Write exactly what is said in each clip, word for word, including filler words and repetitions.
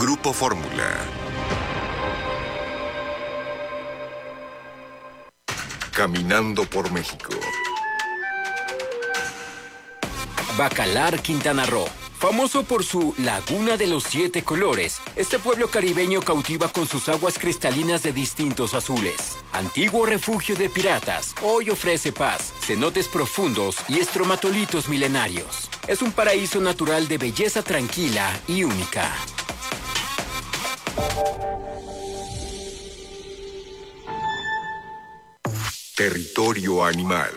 Grupo Fórmula. Caminando por México. Bacalar, Quintana Roo. Famoso por su Laguna de los Siete Colores, este pueblo caribeño cautiva con sus aguas cristalinas de distintos azules. Antiguo refugio de piratas, hoy ofrece paz, cenotes profundos y estromatolitos milenarios. Es un paraíso natural de belleza tranquila y única. Territorio animal.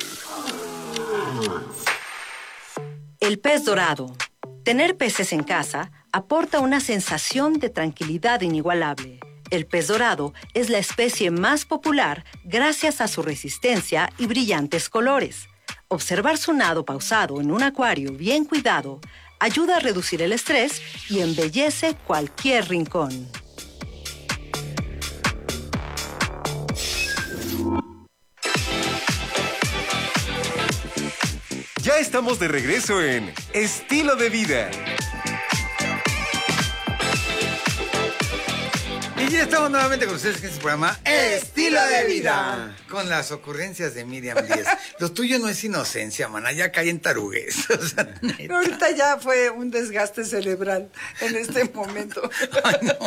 El pez dorado. Tener peces en casa aporta una sensación de tranquilidad inigualable. El pez dorado es la especie más popular gracias a su resistencia y brillantes colores. Observar su nado pausado en un acuario bien cuidado ayuda a reducir el estrés y embellece cualquier rincón. Ya estamos de regreso en Estilo de Vida. Y ya estamos nuevamente con ustedes en este programa Estilo de Vida, con las ocurrencias de Miriam Díaz. Lo tuyo no es inocencia, mana, ya cae en tarugues. O sea, neta. Ahorita ya fue un desgaste cerebral en este momento. Ay, no.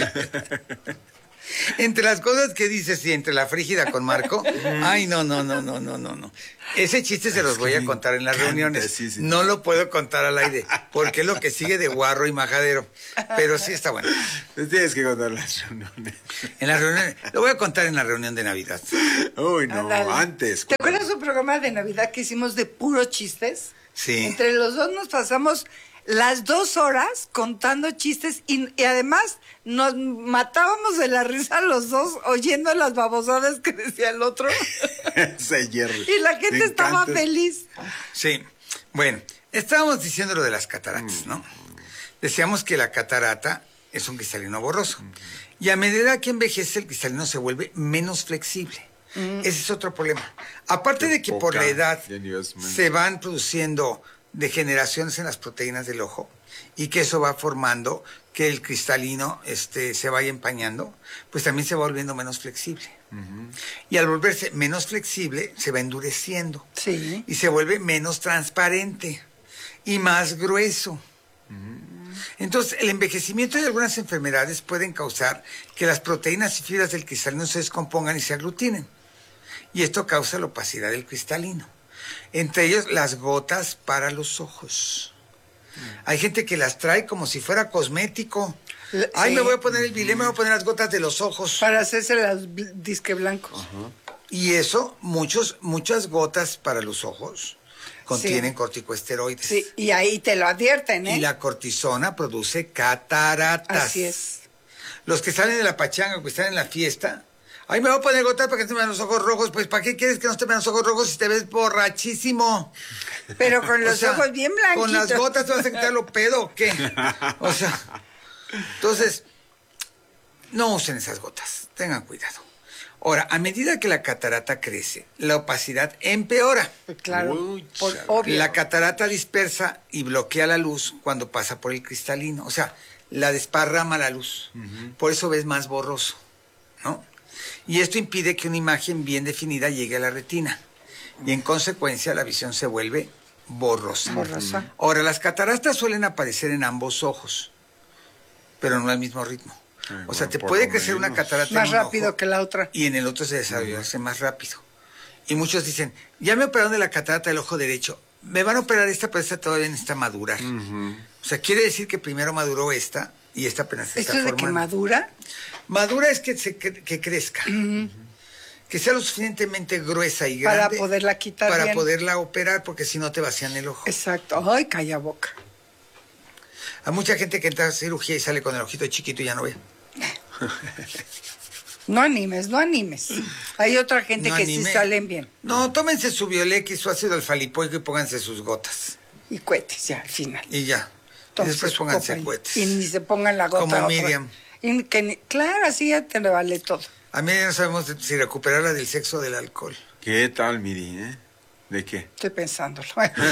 Entre las cosas que dices y entre la frígida con Marco, ay, no, no, no, no, no, no, no. Ese chiste se los voy a contar en las reuniones. Sí, sí. No lo puedo contar al aire, porque es lo que sigue de guarro y majadero. Pero sí está bueno. Tienes que contar las reuniones. En las reuniones, lo voy a contar en la reunión de Navidad. Uy, no, Ándale. antes. ¿Te acuerdas un programa de Navidad que hicimos de puros chistes? Sí. Entre los dos nos pasamos las dos horas contando chistes y, y además nos matábamos de la risa los dos oyendo las babosadas que decía el otro. Ese Jerry. Y la gente Me estaba encanta. feliz. Sí. Bueno, estábamos diciendo lo de las cataratas, ¿no? Decíamos que la catarata es un cristalino borroso. Y a medida que envejece, el cristalino se vuelve menos flexible. Mm. Ese es otro problema. Aparte Qué de que poca, por la edad Dios mío. se van produciendo degeneraciones en las proteínas del ojo y que eso va formando que el cristalino este, se vaya empañando, pues también se va volviendo menos flexible. Uh-huh. Y al volverse menos flexible, se va endureciendo. Sí. Y se vuelve menos transparente y más grueso. Uh-huh. Entonces, el envejecimiento de algunas enfermedades pueden causar que las proteínas y fibras del cristalino se descompongan y se aglutinen. Y esto causa la opacidad del cristalino. Entre ellos, las gotas para los ojos. Hay gente que las trae como si fuera cosmético. Ay, sí. Me voy a poner el bilé, me voy a poner las gotas de los ojos. Para hacerse las disque blancos. Uh-huh. Y eso, muchos, muchas gotas para los ojos contienen sí. corticosteroides. Sí, y ahí te lo advierten, ¿eh? Y la cortisona produce cataratas. Así es. Los que salen de la pachanga, que están en la fiesta... Ay, me voy a poner gotas para que no te vean los ojos rojos. Pues, ¿para qué quieres que no te vean los ojos rojos si te ves borrachísimo? Pero con los o sea, ojos bien blanquitos. ¿Con las gotas te vas a quitar lo pedo o qué? O sea, entonces, no usen esas gotas. Tengan cuidado. Ahora, a medida que la catarata crece, la opacidad empeora. Claro, Uy, por obvio. La catarata dispersa y bloquea la luz cuando pasa por el cristalino. O sea, la desparrama la luz. Uh-huh. Por eso ves más borroso, ¿no? Y esto impide que una imagen bien definida llegue a la retina. Y en consecuencia la visión se vuelve borrosa. Borrosa. Ahora, las cataratas suelen aparecer en ambos ojos, pero no al mismo ritmo. Ay, o sea, bueno, te puede crecer menos. Una catarata más en un rápido ojo, que la otra. Y en el otro se desarrolla más rápido. Y muchos dicen, ya me operaron de la catarata del ojo derecho. Me van a operar esta, pero esta todavía necesita madurar. Uh-huh. O sea, quiere decir que primero maduró esta y esta apenas se está formando. ¿Esto de que madura? Madura es que, se, que, que crezca. Uh-huh. Que sea lo suficientemente gruesa y grande. Para poderla quitar Para bien. poderla operar, porque si no te vacían el ojo. Exacto. Ay, calla boca. Hay mucha gente que entra a cirugía y sale con el ojito chiquito y ya no ve. No animes, no animes. Hay otra gente no que anime. Sí salen bien. No, tómense su Biolex, su ácido alfalipoico y pónganse sus gotas. Y cohetes ya, al final. Y ya. Entonces, y después pónganse copen. Cohetes. Y ni se pongan la gota. Como otra. Miriam. Y que ni, claro, así ya te le vale todo. A Miriam no sabemos si recuperarla del sexo o del alcohol. ¿Qué tal, Miri, eh? ¿De qué? Estoy pensándolo.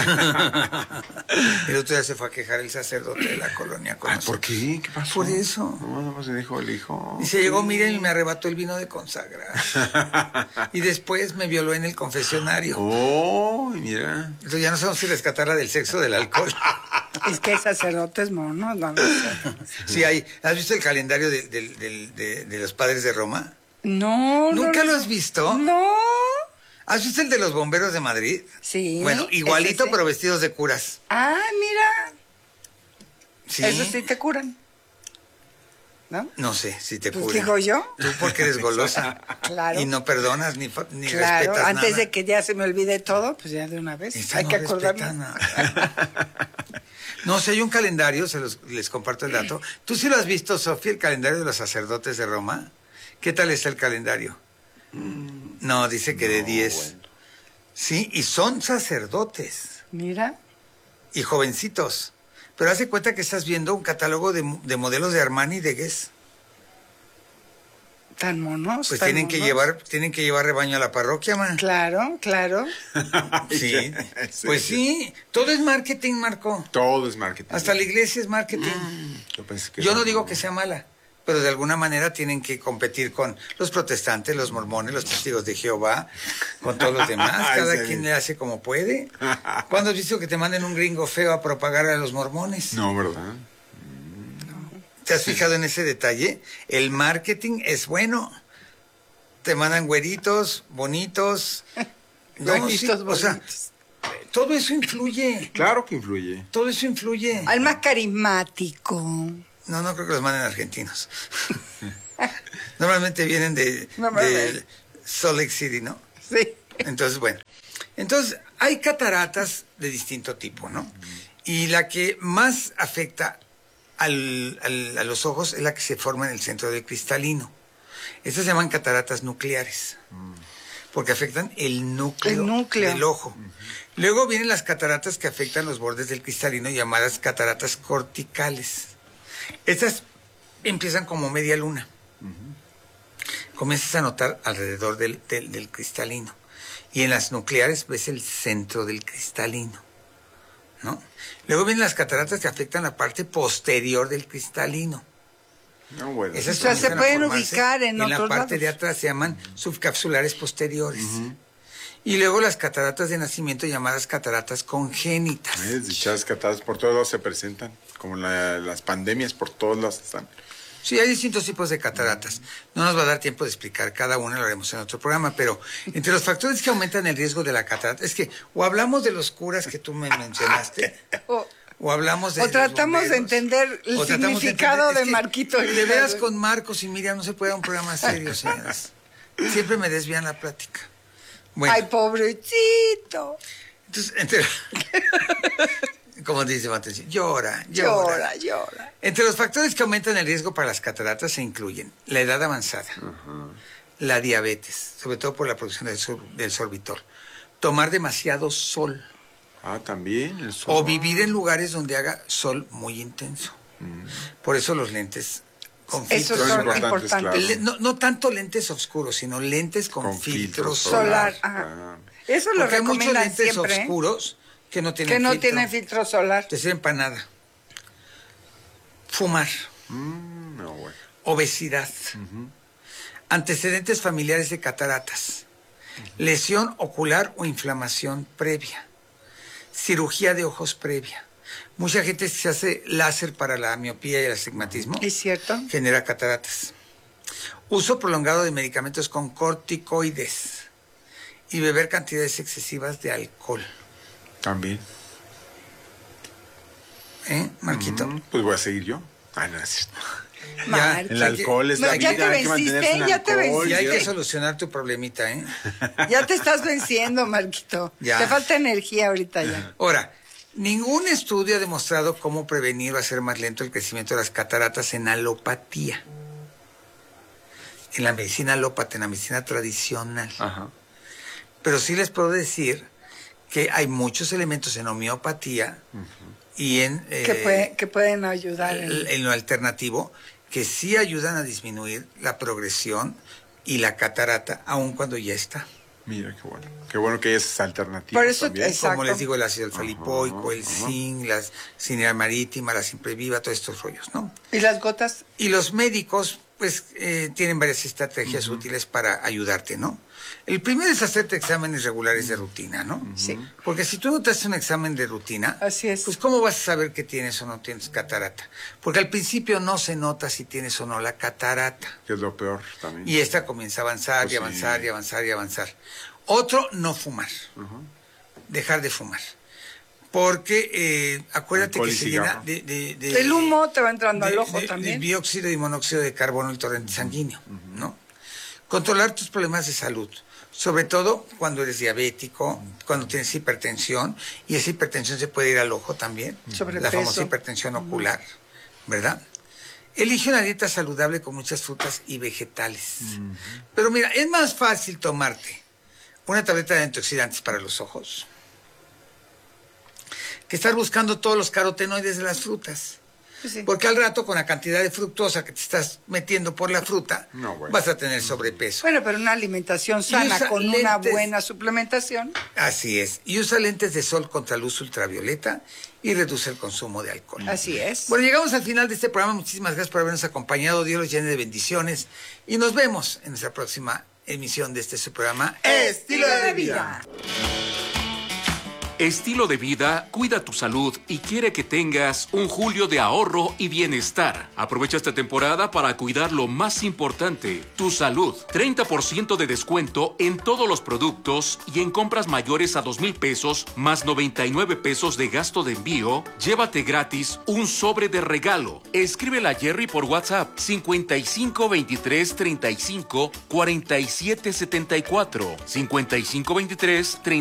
El otro día se fue a quejar el sacerdote de la colonia con Ay, nosotros. ¿por qué? ¿Qué pasó? Por eso. No, no, pues dijo el hijo. Y se llegó, miren, y me arrebató el vino de consagrar. Y después me violó en el confesionario. Oh, mira. Entonces ya no sabemos si rescatarla del sexo o del alcohol. Es que hay sacerdotes monos, no, no sé. Sí, hay. ¿Has visto el calendario de, de- de- de- de los padres de Roma? No, no, ¿Nunca no. lo has visto? No. ¿Has visto el de los bomberos de Madrid? Sí. Bueno, igualito, ese sí. pero vestidos de curas. Ah, mira. Sí. Eso sí te curan. ¿No? No sé si te Pues cura. digo yo. Tú porque eres golosa. Claro. Y no perdonas ni, fa- ni Claro, respetas antes nada. de que ya se me olvide todo, pues ya de una vez. Esta Hay no que respeta acordarnos. nada. No, si hay un calendario, se los, les comparto el dato. ¿Tú sí lo has visto, Sofía, el calendario de los sacerdotes de Roma? ¿Qué tal está el calendario? No, dice que de diez. Sí, y son sacerdotes Mira. y jovencitos. Pero haz de cuenta que estás viendo un catálogo de, de modelos de Armani y de Guess. Tan monos. Pues tan tienen que monos. llevar, tienen que llevar rebaño a la parroquia, man. Claro, claro. Sí. Pues sí, todo es marketing, Marco. Todo es marketing. Hasta la iglesia es marketing. Yo, pensé que Yo era- no digo que sea mala, pero de alguna manera tienen que competir con los protestantes, los mormones, los testigos de Jehová, con todos los demás. Cada Sí. quien le hace como puede. ¿Cuándo has visto que te manden un gringo feo a propagar a los mormones? No, ¿verdad? ¿Te has fijado en ese detalle? El marketing es bueno. Te mandan güeritos, bonitos. No, Güeritos sí, o sea, bonitos. todo eso influye. Claro que influye. Todo eso influye. Al más carismático. No, no creo que los manden argentinos. Normalmente vienen de, Normalmente. de Salt Lake City, ¿no? Sí. Entonces, bueno. Entonces, hay cataratas de distinto tipo, ¿no? Y la que más afecta al- al- a los ojos es la que se forma en el centro del cristalino. Estas se llaman cataratas nucleares, porque afectan el núcleo, El núcleo. del ojo. Luego vienen las cataratas que afectan los bordes del cristalino, llamadas cataratas corticales. Estas empiezan como media luna. Comienzas a notar alrededor del, del, del cristalino. Y en las nucleares ves el centro del cristalino, ¿no? Luego vienen las cataratas que afectan la parte posterior del cristalino. No, bueno. Esas O sea, comienzan se a pueden formarse ubicar en la otros parte lados. de atrás, se llaman subcapsulares posteriores. Y luego las cataratas de nacimiento llamadas cataratas congénitas. Eh, Dichas cataratas por todos lados se presentan. Como la- las pandemias por todos lados están. Sí, hay distintos tipos de cataratas. No nos va a dar tiempo de explicar cada una, lo haremos en otro programa, pero entre los factores que aumentan el riesgo de la catarata, es que o hablamos de los curas que tú me mencionaste, O, o hablamos de o los tratamos de bomberos, entender el o tratamos significado entender- de es que Marquito. De veras con Marcos y Miriam no se puede dar un programa serio, señoras. Siempre me desvían la plática. Bueno, Ay, pobrecito. entonces, entre... como dice Mateo, llora, llora. Llora, llora. Entre los factores que aumentan el riesgo para las cataratas se incluyen la edad avanzada, la diabetes, sobre todo por la producción del, sor- del sorbitol, tomar demasiado sol Ah, también. El sol. o vivir en lugares donde haga sol muy intenso. Por eso los lentes con Esos filtros son importantes, importantes. claro. El le- no, no tanto lentes oscuros, sino lentes con, Con filtro filtro solar. Solar. Ajá. Ah. Eso lo Porque hay muchos recomiendan lentes siempre. ¿eh? oscuros que no tienen Que no filtro. tienen filtro solar. Te sirven para nada. Fumar. Mm, no, bueno. Obesidad, antecedentes familiares de cataratas, lesión ocular o inflamación previa, cirugía de ojos previa. Mucha gente se hace láser para la miopía y el astigmatismo, ¿Es cierto? genera cataratas. Uso prolongado de medicamentos con corticoides y beber cantidades excesivas de alcohol. También. ¿Eh, Marquito? Mm, pues voy a seguir yo. Ah, no, es cierto. Marco. El alcohol es No, la ya vida. te hay que venciste, mantenerse en ya te alcohol. Y hay que venciste. solucionar tu problemita, ¿eh? Ya te estás venciendo, Marquito. Ya. Te falta energía ahorita ya. Ahora, ningún estudio ha demostrado cómo prevenir o hacer más lento el crecimiento de las cataratas en alopatía. En la medicina alópata, en la medicina tradicional. Ajá. Pero sí les puedo decir que hay muchos elementos en homeopatía y en, eh, que, puede- que pueden ayudar. en- en- en lo alternativo que sí ayudan a disminuir la progresión y la catarata, aun cuando ya está. Mira, qué bueno. Qué bueno que hay esas alternativas Por eso, también. exacto. Como les digo, el ácido alfa-lipoico, el ajá. zinc, la cineal marítima, la Simpreviva, todos estos rollos, ¿no? ¿Y las gotas? Y los médicos, pues, eh, tienen varias estrategias uh-huh. útiles para ayudarte, ¿no? El primero es hacerte exámenes regulares de rutina, ¿no? Sí. Porque si tú no te haces un examen de rutina, así es. Pues ¿cómo vas a saber que tienes o no tienes catarata? Porque al principio no se nota si tienes o no la catarata. Que es lo peor también. Y esta comienza a avanzar pues y avanzar sí. y avanzar y avanzar. Otro, no fumar. Uh-huh. Dejar de fumar. Porque eh, acuérdate que se llena de, de, de... El humo te va entrando de, al ojo de, también. De dióxido y monóxido de carbono, el torrente sanguíneo, uh-huh. ¿no? Controlar tus problemas de salud. Sobre todo cuando eres diabético, cuando tienes hipertensión, y esa hipertensión se puede ir al ojo también, Sobrepeso. La famosa hipertensión ocular, ¿verdad? Elige una dieta saludable con muchas frutas y vegetales. Uh-huh. Pero mira, es más fácil tomarte una tableta de antioxidantes para los ojos que estar buscando todos los carotenoides de las frutas. Sí. Porque al rato, con la cantidad de fructosa que te estás metiendo por la fruta, no, bueno. vas a tener sobrepeso. Bueno, pero una alimentación sana con lentes, una buena suplementación. Así es. Y usa lentes de sol contra luz ultravioleta y reduce el consumo de alcohol. Así es. Bueno, llegamos al final de este programa. Muchísimas gracias por habernos acompañado. Dios los llene de bendiciones. Y nos vemos en nuestra próxima emisión de este su programa Estilo de Vida. Estilo de Vida cuida tu salud y quiere que tengas un julio de ahorro y bienestar. Aprovecha esta temporada para cuidar lo más importante, tu salud. treinta por ciento de descuento en todos los productos y en compras mayores a dos mil pesos más noventa y nueve pesos de gasto de envío. Llévate gratis un sobre de regalo. Escríbele a Jerry por WhatsApp cincuenta y cinco veintitrés treinta y cinco cuarenta y siete setenta y cuatro cincuenta y cinco veintitrés treinta